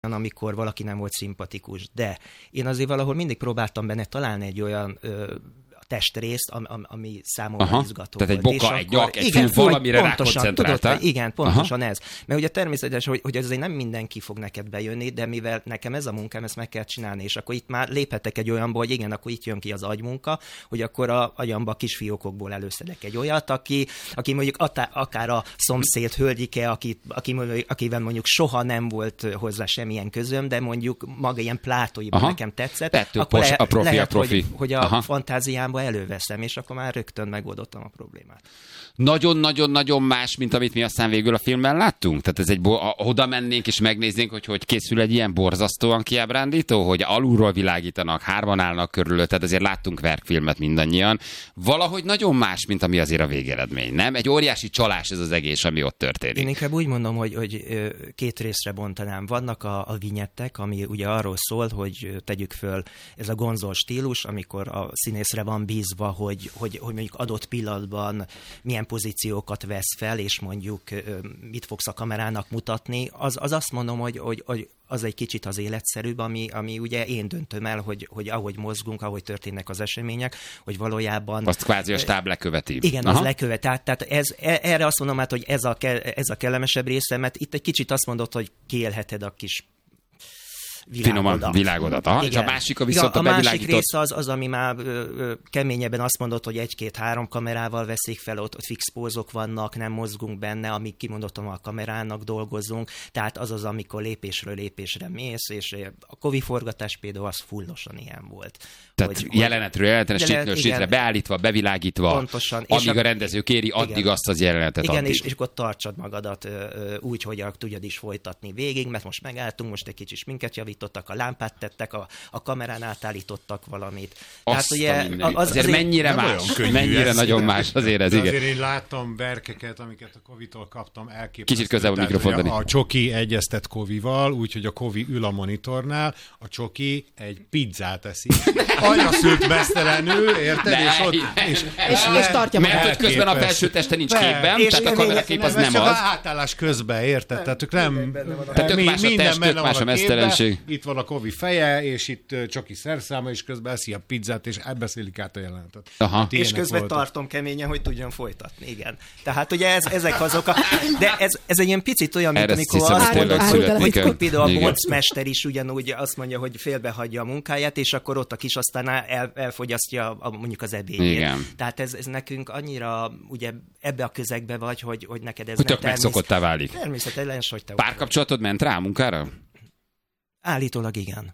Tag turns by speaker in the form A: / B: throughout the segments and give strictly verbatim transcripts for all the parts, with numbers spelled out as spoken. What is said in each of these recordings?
A: amikor valaki nem volt szimpatikus, de én azért valahol mindig próbáltam benne találni egy olyan ö, testrészt, ami, ami számomra
B: Aha,
A: izgató
B: tehát
A: volt.
B: egy boka,
A: és
B: egy nyak, egy
A: igen,
B: fül, valamire rákoncentráltál.
A: Igen, pontosan Aha. ez. Mert ugye természetes, hogy, hogy azért nem mindenki fog neked bejönni, de mivel nekem ez a munkám, ezt meg kell csinálni, és akkor itt már léphetek egy olyanba, hogy igen, akkor itt jön ki az agymunka, hogy akkor a agyamba kisfiókokból előszedek egy olyat, aki, aki mondjuk atá, akár a szomszéd hölgyike, aki, aki, akivel mondjuk soha nem volt hozzá semmilyen közöm, de mondjuk maga ilyen plátóiban Aha. nekem tetszett,
B: Tettő
A: akkor
B: pos,
A: le,
B: a profi,
A: lehet,
B: a profi.
A: hogy, hogy a Aha. fantáziámba előveszem, és akkor már rögtön megoldottam a problémát.
B: Nagyon-nagyon-nagyon más, mint amit mi aztán végül a filmben láttunk? Tehát ez egy, bo- oda mennénk és megnéznénk, hogy hogy készül egy ilyen borzasztóan kiábrándító, hogy alulról világítanak, hárman állnak körülött, tehát azért láttunk verkfilmet mindannyian. Valahogy nagyon más, mint ami azért a végeredmény, nem? Egy óriási csalás ez az egész, ami ott történik.
A: Én inkább úgy mondom, hogy, hogy két részre bontanám. Vannak a, a vinyettek, ami ugye arról szól, hogy tegyük föl ez a gonzol stílus, amikor a színészre van bízva, hogy, hogy, hogy mondjuk adott pillanatban milyen pozíciókat vesz fel, és mondjuk mit fogsz a kamerának mutatni, az, az azt mondom, hogy, hogy, hogy az egy kicsit az életszerűbb, ami, ami ugye én döntöm el, hogy, hogy ahogy mozgunk, ahogy történnek az események, hogy valójában...
B: Azt kvázi a stáb leköveti.
A: Igen, Aha. az lekövet. Tehát, tehát ez, erre azt mondom, hát, hogy ez a, ez a kellemesebb része, mert itt egy kicsit azt mondod, hogy kiélheted a kis világodat.
B: Finoman világodat. Aha, és a másik a viszont
A: ja,
B: a,
A: a másik
B: bevilágított...
A: része az, az, ami már ö, ö, keményebben azt mondott, hogy egy-két-három kamerával veszik fel, ott, ott fix pózok vannak, nem mozgunk benne, amíg kimondottam a kamerának dolgozunk, tehát az az, amikor lépésről lépésre mész, és a Covid forgatás például az fullosan ilyen volt.
B: Tehát hogy, jelenetről jelenetre, sétről sétre, beállítva, bevilágítva,
A: pontosan,
B: amíg a, a rendező kéri, addig igen, azt az jelenetet
A: igen,
B: addig.
A: és, és akkor tartsad magadat ö, ö, úgy, hogy tudjad is folytatni végig, mert most megálltunk, most egy kicsit minket javítottak, a lámpát tettek, a, a kamerán átállítottak valamit.
B: Azt Tehát, ugye, az, azért mennyire más, mennyire nagyon más azért ez, igen.
C: Azért én láttam berkeket, amiket a Covid-tól kaptam, elképesztő.
B: Kicsit közel a mikrofon.
C: A Csoki egyeztet Kovival, úgyhogy a Kovi ül a monitornál, a Csoki egy pizzát eszik. Arra szült mesztelenül, érted?
B: Ne,
C: és, ott,
B: és,
C: és,
D: és, és tartja
B: mert hogy közben a felső teste nincs képben, és tehát a kamerakép az nem
C: csak
B: az.
C: az átállás közben, érted? Tehát ők nem...
B: Tök más a test, tök más a mesztelenség.
C: Itt van a Kovi feje, és itt Csoki szerszáma, és közben eszi a pizzát, és beszélik át a jelenetet.
A: Aha. És közben voltak. Tartom keményen, hogy tudjon folytatni, igen. Tehát ugye ez, ezek azok a... De ez, ez egy ilyen picit olyan, mint amikor azt mondod, hogy, hogy például a boncmester is ugyanúgy azt mondja, hogy félbehagyja a munkáját, és akkor ott a kis aztán el, elfogyasztja a, mondjuk az ebédjét. Igen. Tehát ez, ez nekünk annyira ugye ebbe a közegbe vagy, hogy, hogy neked ez
B: hogy nem természet... megszokottá válik.
A: Természetesen, hogy te
B: párkapcsolatod ment rá a munkára?
A: Állítólag igen.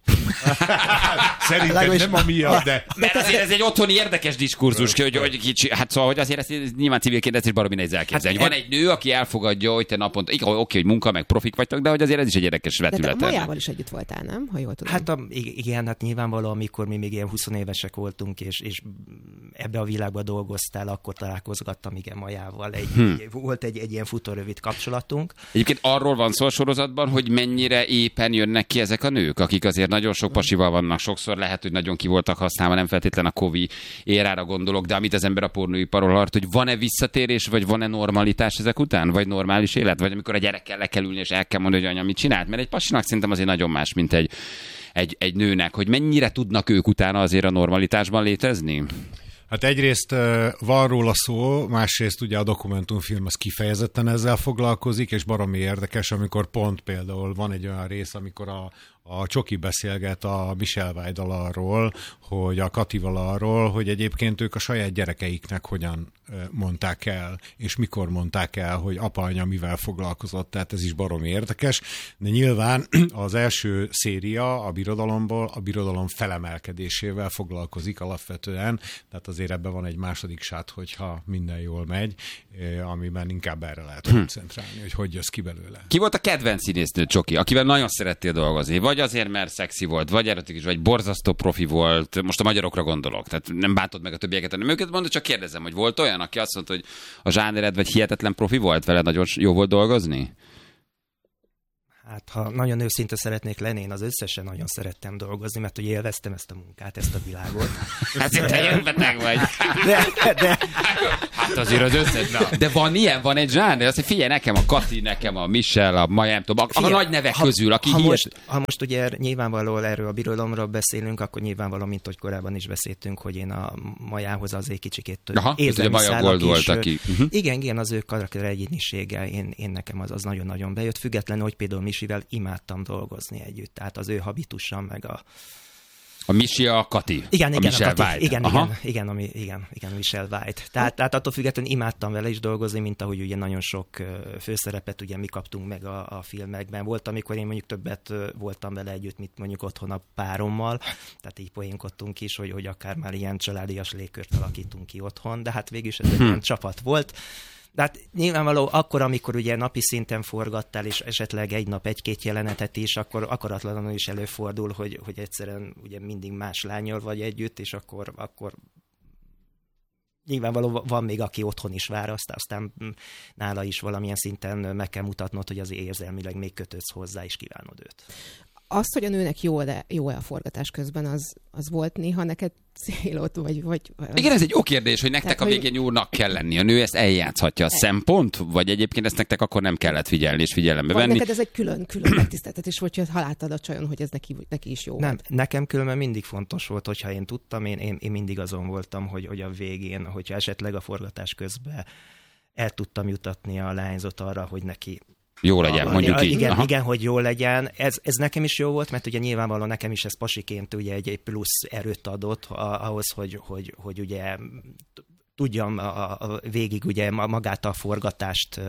C: Szerintem nem a miatt, de...
B: Mert azért ez egy otthoni érdekes diskurzus, hogy, hogy kicsi, hát szóval, hogy azért ezt nyilván civilként ezt is baromi nehéz elképzelni. Hát van egy nő, aki elfogadja, hogy te naponta, oké, oké, hogy munka, meg profik vagytok, de hogy azért ez is egy érdekes vetülete.
D: De te Majával is együtt voltál, nem? Ha jól tudom.
A: Hát a, igen, hát nyilvánvalóan, amikor mi még ilyen húsz évesek voltunk, és, és ebbe a világba dolgoztál, akkor találkozgattam igen Majával. Egy, hmm. Volt egy, egy ilyen futórövid kapcsolatunk.
B: Egyébként arról van szó a sorozatban, hogy mennyire éppen jönnek ki ezek a nők, akik azért nagyon sok pasival vannak, sokszor lehet, hogy nagyon ki voltak használva, nem feltétlen a Covid érára gondolok, de amit az ember a pornóiparról hallott, hogy van-e visszatérés, vagy van-e normalitás ezek után, vagy normális élet, vagy amikor a gyerekkel le kell ülni, és el kell mondani, hogy anya mit csinált, mert egy pasinak szerintem azért nagyon más, mint egy, egy, egy nőnek, hogy mennyire tudnak ők utána azért a normalitásban létezni?
C: Hát egyrészt van róla szó, másrészt ugye a dokumentumfilm az kifejezetten ezzel foglalkozik, és baromi érdekes, amikor pont például van egy olyan rész, amikor a, a Csoki beszélget a Michelle Weidel arról, hogy a Katival arról, hogy egyébként ők a saját gyerekeiknek hogyan mondták el, és mikor mondták el, hogy apa-anya mivel foglalkozott, tehát ez is baromi érdekes, de nyilván az első széria a birodalomból a birodalom felemelkedésével foglalkozik alapvetően, tehát azért ebben van egy második sát, hogyha minden jól megy, amiben inkább erre lehet koncentrálni, hogy hogy jössz ki belőle.
B: Ki volt a kedvenc színésznő, Csoki, akivel nagyon szerettél dolgozni? Vagy azért, mert szexi volt, vagy erotikus, vagy borzasztó profi volt, most a magyarokra gondolok, tehát nem bántod meg a többieket, hanem őket mondod, csak kérdezem, hogy volt olyan, aki azt mondta, hogy a zsánered vagy hihetetlen profi volt, vele nagyon jó volt dolgozni?
A: Hát, ha nagyon őszinte szeretnék lenni, én az összesen nagyon szerettem dolgozni, mert ugye élveztem ezt a munkát, ezt a világot.
B: Hát te beteg vagy.
A: De, de...
B: Hát azért az összes. Na. De van ilyen, van egy zsánr, azt figyelj, nekem a Kati, nekem a Michelle, a Maja, nem tudom, a, a nagy nevek ha, közül, aki
A: ha
B: ilyet...
A: most, ha most ugye nyilvánvalóan erről a birodalomról beszélünk, akkor nyilvánvalóan, mint hogy korábban is beszéltünk, hogy én a Majához azért kicsikét
B: érzelmi szállak is. Volt, aki... uh-huh.
A: Igen, igen, az ő karakter egyénisége, én, én nekem az, az nagyon-nagyon bejött, függetlenül, hogy például Misivel imádtam dolgozni együtt, tehát az ő habitussal, meg a...
B: A Misi a Kati.
A: Igen,
B: a
A: igen,
B: Michelle
A: a Kati.
B: White.
A: Igen,
B: Aha.
A: igen, igen, ami, igen, igen, Michelle White. Tehát, tehát attól függetlenül imádtam vele is dolgozni, mint ahogy ugye nagyon sok főszerepet ugye mi kaptunk meg a, a filmekben. Volt, amikor én mondjuk többet voltam vele együtt, mint mondjuk otthon a párommal, tehát így poénkodtunk is, hogy, hogy akár már ilyen családias légkört alakítunk ki otthon, de hát végül is ez egy hm. ilyen csapat volt. De hát nyilvánvaló akkor, amikor ugye napi szinten forgattál, és esetleg egy nap egy-két jelenetet is, akkor akaratlanul is előfordul, hogy, hogy egyszerűen ugye mindig más lánnyal vagy együtt, és akkor, akkor nyilvánvaló van még, aki otthon is vár, aztán nála is valamilyen szinten meg kell mutatnod, hogy az érzelmileg még kötődsz hozzá, és kívánod őt.
D: Azt, hogy a nőnek jó-e jó a forgatás közben, az, az volt néha neked célod, vagy... vagy az...
B: Igen, ez egy jó kérdés, hogy nektek Tehát, a végén jónak kell lenni. A nő ezt eljátszhatja. A szempont? Vagy egyébként ezt nektek akkor nem kellett figyelni és figyelembe
D: vagy
B: venni?
D: Neked ez egy külön, külön megtiszteltetés, vagy ha láttad a csajon, hogy ez neki, neki is jó
A: Nem,
D: volt.
A: Nekem különben mindig fontos volt, hogyha én tudtam, én, én, én mindig azon voltam, hogy, hogy a végén, hogyha esetleg a forgatás közben el tudtam jutatni a lányzót arra, hogy neki
B: jó legyen, mondjuk így.
A: Igen, igen, hogy jó legyen. Ez, ez nekem is jó volt, mert ugye nyilvánvalóan nekem is ez pasiként ugye egy, egy plusz erőt adott ahhoz, hogy, hogy, hogy ugye tudjam a, a végig ugye magát a forgatást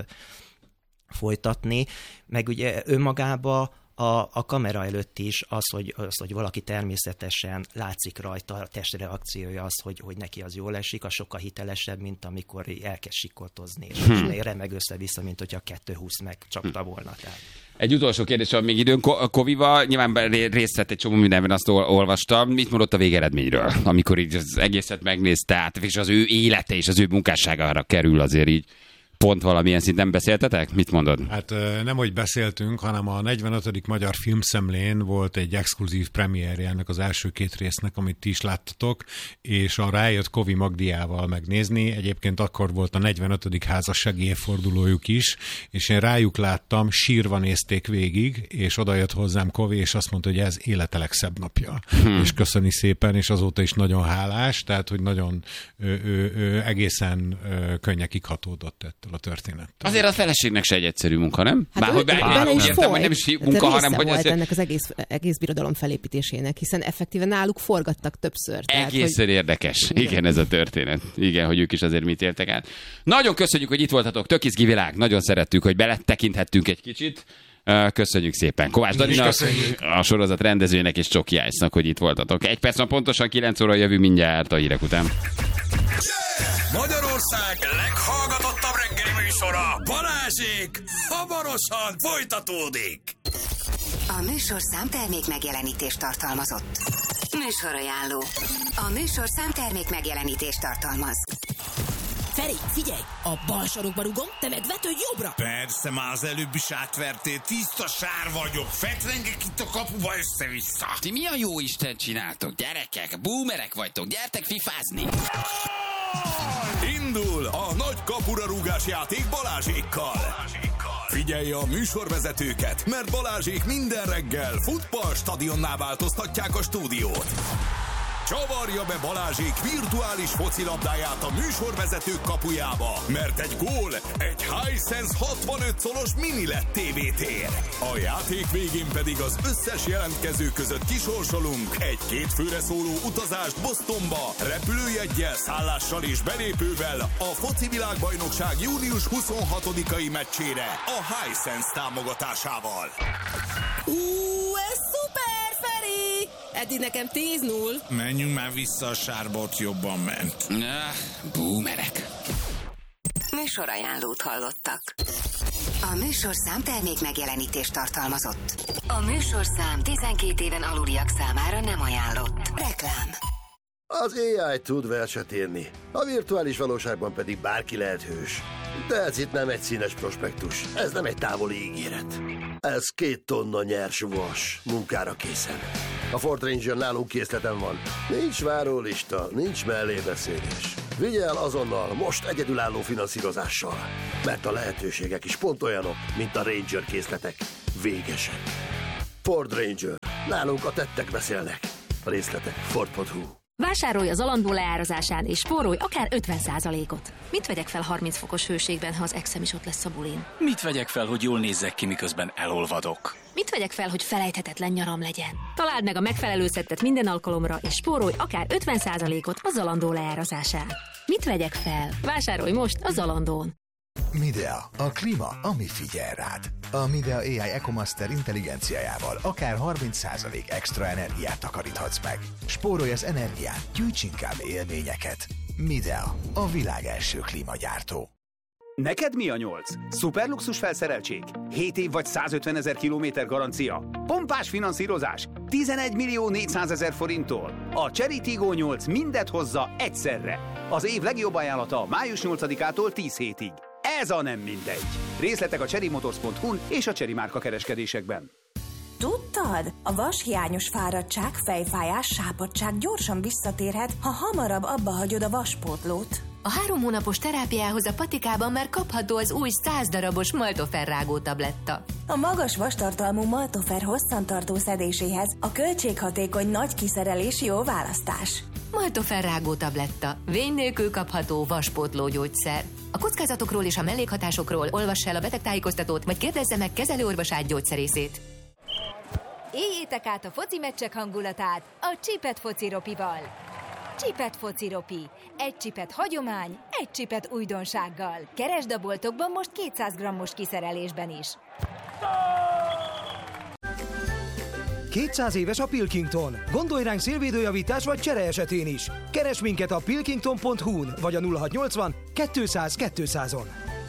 A: folytatni, meg ugye önmagába a, a kamera előtt is az, hogy, az, hogy valaki természetesen látszik rajta, a testreakciója az, hogy, hogy neki az jól esik, az sokkal hitelesebb, mint amikor elkezd sikoltozni, és hmm. remeg össze-vissza, mint hogyha kettő húsz megcsapta volna. Tehát.
B: Egy utolsó kérdés, van még időn. Kovival nyilván részt vett egy csomó mindenben, azt olvastam. Mit mondott a végeredményről, amikor így az egészet megnézte át, és az ő élete és az ő munkásságára kerül azért így? Pont valamilyen szinten beszéltetek? Mit mondod?
C: Hát nem, hogy beszéltünk, hanem a negyvenötödik Magyar Filmszemlén volt egy exkluzív premierje ennek az első két résznek, amit ti is láttatok, és arra eljött Kovi Magdiával megnézni. Egyébként akkor volt a negyvenötödik házassági évfordulójuk is, és én rájuk láttam, sírva nézték végig, és oda jött hozzám Kovi, és azt mondta, hogy ez élete legszebb napja. Hmm. És köszöni szépen, és azóta is nagyon hálás, tehát, hogy nagyon ő, ő, ő egészen könnyekig hatódott ettől a történet.
B: Azért a feleségnek se egy egyszerű munka, nem?
D: Hát
B: Már, hogy
D: bele is
B: értem,
D: folyt.
B: Nem is munka, hanem hogy
D: volt
B: ez...
D: ennek az egész, egész birodalom felépítésének, hiszen effektíven náluk forgattak többször. Tehát,
B: Egészen hogy... érdekes. Igen. Igen, ez a történet. Igen, hogy ők is azért mit éltek át. Nagyon köszönjük, hogy itt voltatok. Tök izgi világ. Nagyon szerettük, hogy beletekinthettünk egy kicsit. Köszönjük szépen. Kovács Daninak, a sorozat rendezőjének és Csoki Ice-nak, hogy itt voltatok. Egy perc van pontosan, kilenc óra jövő mindjárt a hírek után.
E: Magyarország leghallgatottabb reggeli műsora, Balázsék, hamarosan folytatódik.
F: A műsorszám termék megjelenítést tartalmazott. Műsorajánló. A műsorszám termék megjelenítést tartalmaz.
G: Feri, figyelj! A bal sarokba rugom, te meg vetődj jobbra!
E: Persze, már az előbb is átvertél, tiszta sár vagyok, fetrengek itt a kapuba össze-vissza.
B: Ti mi a jó Isten csináltok, gyerekek? Boomerek vagytok, gyertek fifázni!
E: Indul a nagy kapura rúgás játék Balázsékkal. Figyelj a műsorvezetőket, mert Balázsék minden reggel futball stadionná változtatják a stúdiót. Csavarja be Balázsék virtuális focilabdáját a műsorvezetők kapujába, mert egy gól egy Hisense hatvanöt szolos mini el e dé té vé tér. A játék végén pedig az összes jelentkező között kisorsolunk egy két főre szóló utazást Bostonba, repülőjeggyel, szállással és belépővel a foci világbajnokság június huszonhatodikai meccsére a Hisense támogatásával.
G: Ú, ez szuper, Feri! Eddig nekem tíz null.
E: Menjünk már vissza a sárba, ott jobban ment.
B: Ah, boomerek.
F: Műsorajánlót hallottak. A műsorszám termék megjelenítést tartalmazott. A műsorszám tizenkét éven aluliak számára nem ajánlott. Reklám.
H: Az á i tud verset írni, a virtuális valóságban pedig bárki lehet hős. De ez itt nem egy színes prospektus, ez nem egy távoli ígéret. Ez két tonna nyers vas, munkára készen. A Ford Ranger nálunk készleten van. Nincs várólista, nincs mellébeszélés. Vigye el azonnal, most egyedülálló finanszírozással. Mert a lehetőségek is pont olyanok, mint a Ranger készletek. Végesek. Ford Ranger. Nálunk a tettek beszélnek. A részletek Ford pont hu.
I: Vásárolj az Zalando leárazásán és spórolj akár ötven százalékot. Mit vegyek fel harminc fokos hőségben, ha az exem is ott lesz a bulin?
J: Mit vegyek fel, hogy jól nézzek ki, miközben elolvadok?
I: Mit vegyek fel, hogy felejthetetlen nyaram legyen? Találd meg a megfelelő szettet minden alkalomra, és spórolj akár ötven százalékot a Zalando leárazásán. Mit vegyek fel? Vásárolj most a Zalandón.
K: Midea, a klíma, ami figyel rád. A Midea á i EcoMaster intelligenciájával akár harminc százalék extra energiát takaríthatsz meg. Spórolj az energián, gyűjts inkább élményeket. Midea, a világ első klímagyártó.
L: Neked mi a nyolc? Szuperluxus felszereltség? hét év vagy százötven ezer kilométer garancia? Pompás finanszírozás? tizenegy millió négyszázezer forinttól? A Chery Tiggo nyolc mindet hozza egyszerre. Az év legjobb ajánlata május nyolcadikától tíz hétig. Ez a nem mindegy. Részletek a chery motors pont hu-n és a Chery márka kereskedésekben.
M: Tudtad? A vashiányos fáradtság, fejfájás, sápadtság gyorsan visszatérhet, ha hamarabb abba hagyod a vaspótlót.
F: A három hónapos terápiához a Patikában már kapható az új száz darabos Maltofer-rágó tabletta.
M: A magas vastartalmú Maltofer hosszantartó szedéséhez a költséghatékony nagy kiszerelés jó választás.
F: Maltofer-rágó tabletta. Vény nélkül kapható vaspótló gyógyszer. A kockázatokról és a mellékhatásokról olvass el a betegtájékoztatót, vagy kérdezze meg kezelőorvosát gyógyszerészét.
N: Éljétek át a foci meccsek hangulatát a Csipet fociropival. Csipet fociropi. Egy csipet hagyomány, egy csipet újdonsággal. Keresd a boltokban most kétszáz grammos kiszerelésben is.
O: kétszáz éves a Pilkington. Gondolj ránk szélvédőjavítás vagy csere esetén is. Keresd minket a pilkington pont hu-n vagy a nulla hatszáznyolcvan kétszáz kétszázon.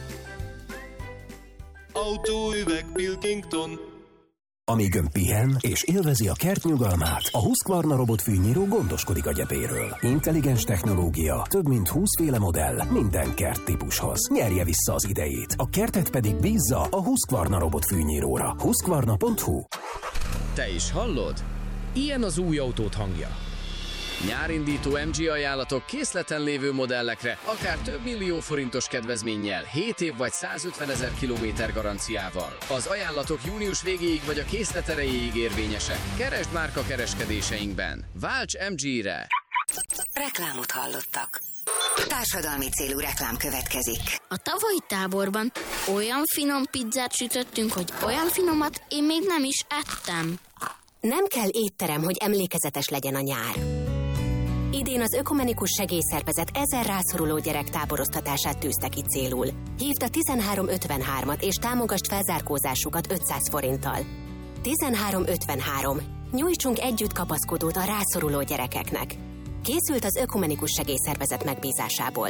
P: Autóüveg Pilkington.
Q: Amíg ön pihen és élvezi a kert nyugalmát, a Husqvarna robotfűnyíró gondoskodik a gyepéről. Intelligens technológia, több mint húsz féle modell, minden kert típushoz. Nyerje vissza az idejét, a kertet pedig bízza a Husqvarna robotfűnyíróra. Husqvarna pont hu.
R: Te is hallod? Ilyen az új autót hangja. Nyárindító em gé ajánlatok készleten lévő modellekre, akár több millió forintos kedvezménnyel, hét év vagy százötven ezer kilométer garanciával. Az ajánlatok június végéig vagy a készlet erejéig érvényesek. Keresd márka kereskedéseinkben. Válts em gére!
F: Reklámot hallottak. Társadalmi célú reklám következik.
S: A tavalyi táborban olyan finom pizzát sütöttünk, hogy olyan finomat én még nem is ettem.
T: Nem kell étterem, hogy emlékezetes legyen a nyár. Idén az Ökumenikus Segélyszervezet ezer rászoruló gyerek táboroztatását tűzte ki célul. Hívd a tizenhárom ötvenhármat és támogasd felzárkózásukat ötszáz forinttal. tizenhárom ötvenhárom. Nyújtsunk együtt kapaszkodót a rászoruló gyerekeknek. Készült az Ökumenikus Segélyszervezet megbízásából.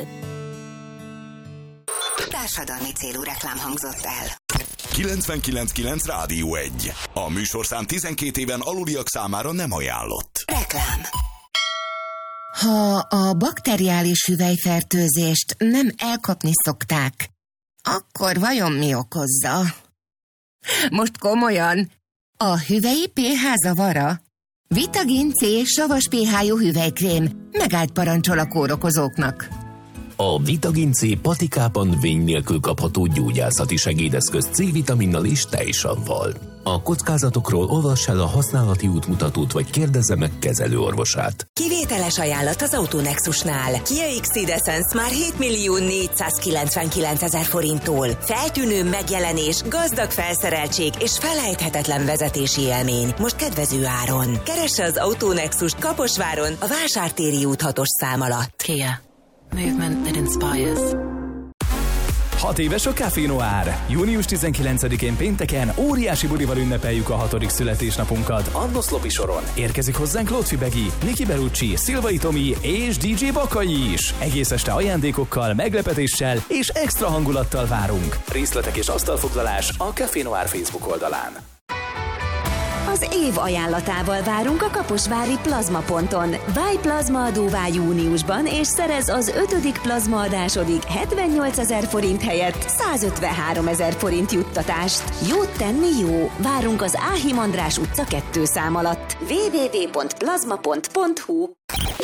F: Társadalmi célú reklám hangzott el.
E: kilencvenkilenc kilenc Rádió egy. A műsorszám tizenkét éven aluliak számára nem ajánlott.
F: Reklám.
U: Ha a bakteriális hüvelyfertőzést nem elkapni szokták, akkor vajon mi okozza? Most komolyan, a hüvelyi pé há zavara? Vitagin C savas pé há-jú hüvelykrém megállt parancsol a kórokozóknak.
V: A Vitagin C patikában vény nélkül kapható gyógyászati segédeszköz C-vitaminnal és tejsavval. A kockázatokról olvass el a használati útmutatót, vagy kérdezze meg kezelőorvosát.
W: Kivételes ajánlat az Autonexusnál. Kia X-Idescence már hét millió négyszázkilencvenkilenc ezer forinttól. Feltűnő megjelenés, gazdag felszereltség és felejthetetlen vezetési élmény. Most kedvező áron. Keresse az Autonexust Kaposváron, a Vásártéri út hatos szám alatt.
X: Kia. Movement that inspires.
Y: Hat éves a Café Noir. június tizenkilencedikén pénteken óriási bulival ünnepeljük a hatodik születésnapunkat Annos Lopi soron. Érkezik hozzánk Lotfi Begi, Niki Berucci, Szilvai Tomi és dé dzsé Bakai is. Egész este ajándékokkal, meglepetéssel és extra hangulattal várunk. Részletek és asztalfoglalás a Café Noir Facebook oldalán.
A: Az év ajánlatával várunk a Kaposvári Plazmaponton. Válj plazmaadóvá júniusban, és szerez az ötödik plazmaadásodig hetvennyolcezer forint helyett százötvenháromezer forint juttatást. Jót tenni jó! Várunk az Áhim András utca kettő szám alatt. double-u double-u double-u pont plazma pont hu